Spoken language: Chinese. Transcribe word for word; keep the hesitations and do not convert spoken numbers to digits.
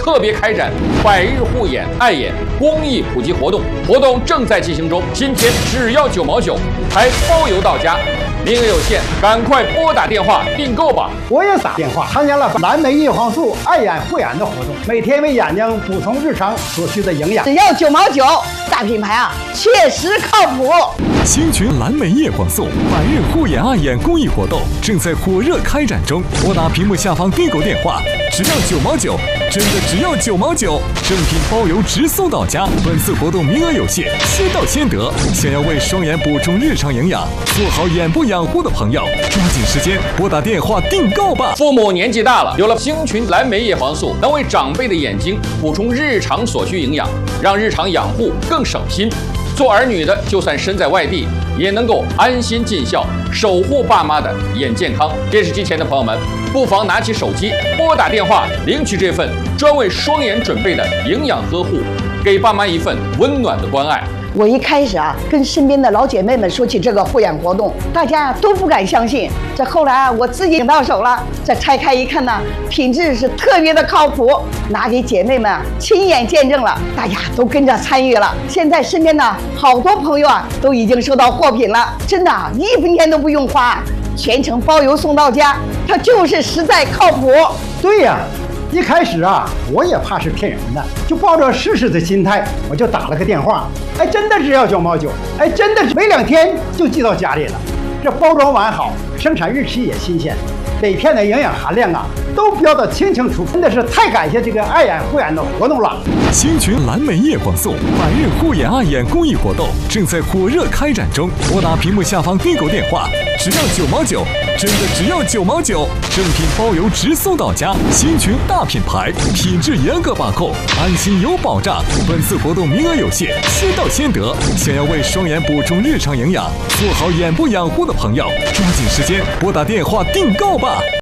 特别开展百日护眼爱眼公益普及活动，活动正在进行中。今天只要九毛九，还包邮到家。名额有限，赶快拨打电话订购吧！ 我也打电话参加了蓝莓叶黄素爱眼护眼的活动，每天为眼睛补充日常所需的营养。 只要九毛九，大品牌啊，确实靠谱。 星群蓝莓叶黄素百日护眼爱眼公益活动正在火热开展中，拨打屏幕下方订购电话，只要九毛九，真的只要九毛九，正品包邮直送到家。本次活动名额有限，先到先得。想要为双眼补充日常营养，做好眼部养护的朋友，抓紧时间拨打电话订购吧。 父母年纪大了，有了星群蓝莓叶黄素，能为长辈的眼睛补充日常所需营养，让日常养护更省心。做儿女的，就算身在外地，也能够安心尽孝，守护爸妈的眼健康。电视机前的朋友们，不妨拿起手机，拨打电话，领取这份专为双眼准备的营养呵护，给爸妈一份温暖的关爱。 我一开始啊，跟身边的老姐妹们说起这个护眼活动，大家都不敢相信。这后来啊，我自己领到手了，这拆开一看呢，品质是特别的靠谱，拿给姐妹们啊亲眼见证了，大家都跟着参与了。现在身边呢，好多朋友啊都已经收到货品了，真的啊，一分钱都不用花，全程包邮送到家，它就是实在靠谱。 对呀。一开始啊，我也怕是骗人的，就抱着试试的心态，我就打了个电话。哎，真的只要九毛九，哎，真的是没两天就寄到家里了。这包装完好，生产日期也新鲜，每片的营养含量啊都标得清清楚楚，真的是太感谢这个爱眼护眼的活动了。 星群蓝莓叶黄素百日护眼爱眼公益活动正在火热开展中，拨打屏幕下方订购电话，只要九毛九，真的只要九毛九，正品包邮直送到家。星群大品牌，品质严格把控，安心有保障。本次活动名额有限，先到先得。想要为双眼补充日常营养，做好眼部养护的朋友，抓紧时间拨打电话订购吧。